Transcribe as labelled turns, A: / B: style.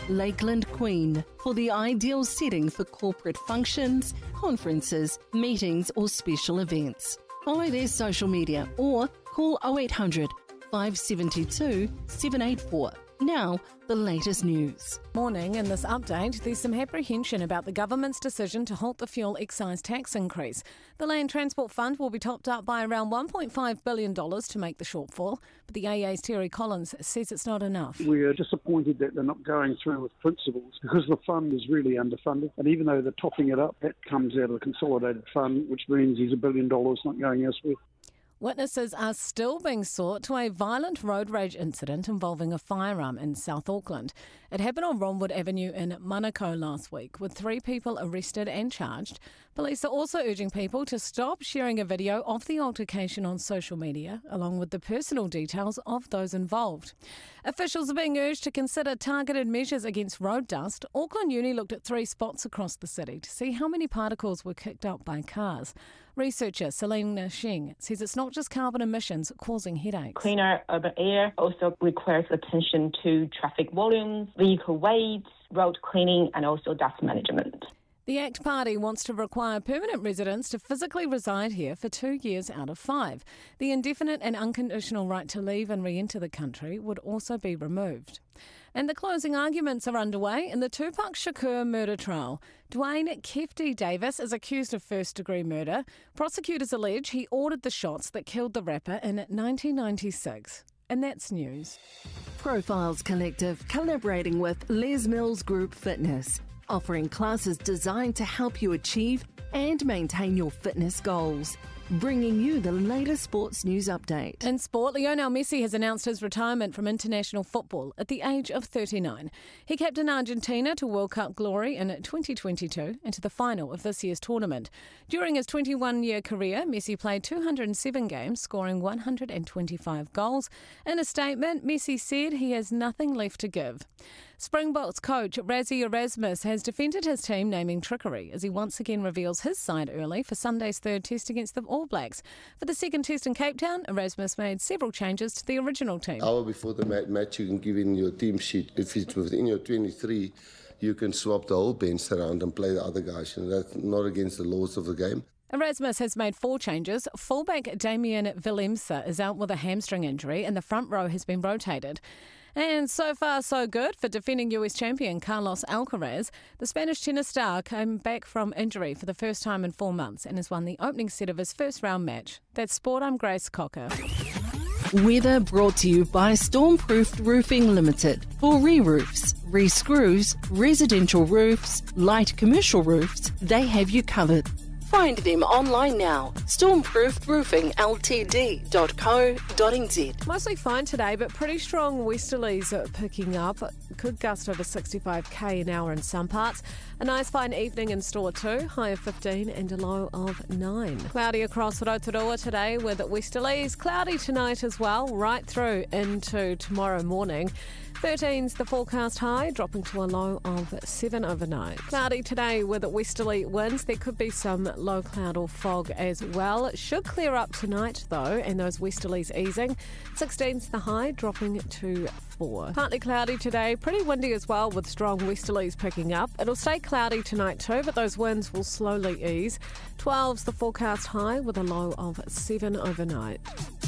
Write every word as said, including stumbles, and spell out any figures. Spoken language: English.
A: Lakeland Queen, for the ideal setting for corporate functions, conferences, meetings or special events. Follow their social media or call oh eight hundred, five seven two, seven eight four. Now, the latest news.
B: Morning. In this update, there's some apprehension about the government's decision to halt the fuel excise tax increase. The Land Transport Fund will be topped up by around one point five billion dollars to make the shortfall, but the A A's Terry Collins says it's not enough.
C: We are disappointed that they're not going through with principles because the fund is really underfunded, and even though they're topping it up, that comes out of the consolidated fund, which means there's a billion dollars not going elsewhere.
B: Witnesses are still being sought to a violent road rage incident involving a firearm in South Auckland. It happened on Ronwood Avenue in Manukau last week, with three people arrested and charged. Police are also urging people to stop sharing a video of the altercation on social media, along with the personal details of those involved. Officials are being urged to consider targeted measures against road dust. Auckland Uni looked at three spots across the city to see how many particles were kicked up by cars. Researcher Selena Shing says it's not just carbon emissions causing headaches.
D: Cleaner urban air also requires attention to traffic volumes, vehicle weights, road cleaning and also dust management.
B: The ACT Party wants to require permanent residents to physically reside here for two years out of five. The indefinite and unconditional right to leave and re-enter the country would also be removed. And the closing arguments are underway in the Tupac Shakur murder trial. Dwayne Kefty Davis is accused of first-degree murder. Prosecutors allege he ordered the shots that killed the rapper in nineteen ninety-six. And that's news.
A: Profiles Collective collaborating with Les Mills Group Fitness, offering classes designed to help you achieve and maintain your fitness goals. Bringing you the latest sports news update.
B: In sport, Lionel Messi has announced his retirement from international football at the age of thirty-nine. He captained Argentina to World Cup glory in twenty twenty-two and to the final of this year's tournament. During his twenty-one-year career, Messi played two hundred seven games, scoring one hundred twenty-five goals. In a statement, Messi said he has nothing left to give. Springboks coach Rassie Erasmus has defended his team naming trickery as he once again reveals his side early for Sunday's third test against the All Blacks. For the second test in Cape Town, Erasmus made several changes to the original team.
E: Hour before the match, you can give in your team sheet. If it's within your twenty-three, you can swap the whole bench around and play the other guys. And that's not against the laws of the game.
B: Erasmus has made four changes. Fullback Damien Willemse is out with a hamstring injury and the front row has been rotated. And so far, so good for defending U S champion Carlos Alcaraz. The Spanish tennis star came back from injury for the first time in four months and has won the opening set of his first round match. That's Sport, I'm Grace Cocker.
A: Weather brought to you by Stormproofed Roofing Limited. For re-roofs, re-screws, residential roofs, light commercial roofs, they have you covered. Find them online now, stormproofed roofing l t d dot co dot n z.
B: Mostly fine today, but pretty strong westerlies are picking up. Could gust over sixty-five k an hour in some parts. A nice fine evening in store too, high of fifteen and a low of nine. Cloudy across Rotorua today with westerlies. Cloudy tonight as well, right through into tomorrow morning. thirteen's the forecast high, dropping to a low of seven overnight. Cloudy today with westerly winds. There could be some low cloud or fog as well. It should clear up tonight though, and those westerlies easing. sixteen's the high, dropping to four. Partly cloudy today, pretty windy as well with strong westerlies picking up. It'll stay cloudy tonight too, but those winds will slowly ease. twelve's the forecast high with a low of seven overnight.